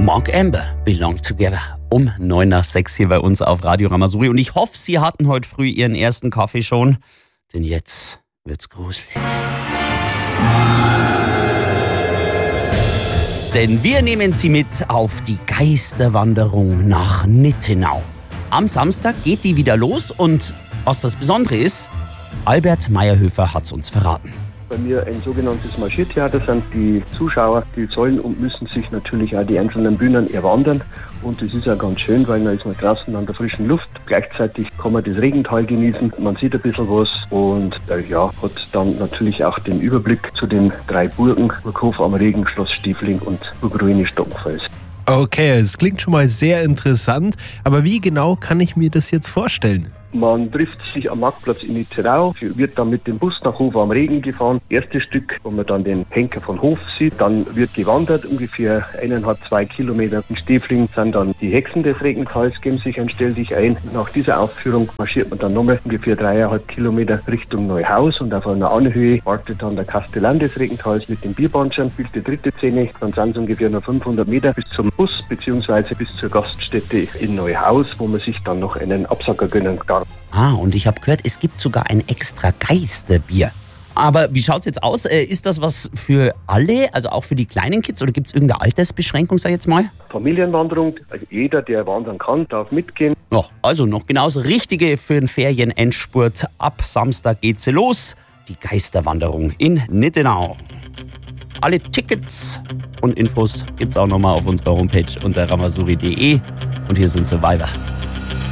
Mark Amber, Belong Together. Um 9 nach 6 hier bei uns auf Radio Ramasuri. Und ich hoffe, Sie hatten heute früh Ihren ersten Kaffee schon. Denn jetzt wird's gruselig. Denn wir nehmen Sie mit auf die Geisterwanderung nach Nittenau. Am Samstag geht die wieder los und was das Besondere ist, Albert Meierhöfer hat's uns verraten. Bei mir ein sogenanntes Marschiertheater sind die Zuschauer, die sollen und müssen sich natürlich auch die einzelnen Bühnen erwandern. Und das ist ja ganz schön, weil dann ist man draußen an der frischen Luft. Gleichzeitig kann man das Regental genießen, man sieht ein bisschen was und hat dann natürlich auch den Überblick zu den 3 Burgen, Burghof am Regen, Schloss Stiefling und Burgruine Stockenfels. Okay, es klingt schon mal sehr interessant, aber wie genau kann ich mir das jetzt vorstellen? Man trifft sich am Marktplatz in Nittenau, wird dann mit dem Bus nach Hof am Regen gefahren. Erstes Stück, wo man dann den Henker von Hof sieht. Dann wird gewandert, ungefähr 1,5-2 Kilometer. In Stiefling sind dann die Hexen des Regentals, geben sich ein Stell dich ein. Nach dieser Aufführung marschiert man dann nochmal ungefähr 3,5 Kilometer Richtung Neuhaus und auf einer Anhöhe wartet dann der Kastellan des Regentals mit dem Bierbanschern, spielt die 3. Szene. Dann sind es ungefähr noch 500 Meter bis zum Bus bzw. bis zur Gaststätte in Neuhaus, wo man sich dann noch einen Absacker gönnen darf. Und ich habe gehört, es gibt sogar ein extra Geisterbier. Aber wie schaut's jetzt aus? Ist das was für alle, also auch für die kleinen Kids, oder gibt es irgendeine Altersbeschränkung, sag ich jetzt mal? Familienwanderung, also jeder, der wandern kann, darf mitgehen. Ja, also noch genauso richtige für den Ferienendspurt. Ab Samstag geht's los. Die Geisterwanderung in Nittenau. Alle Tickets und Infos gibt's auch nochmal auf unserer Homepage unter ramasuri.de. Und hier sind Survivor.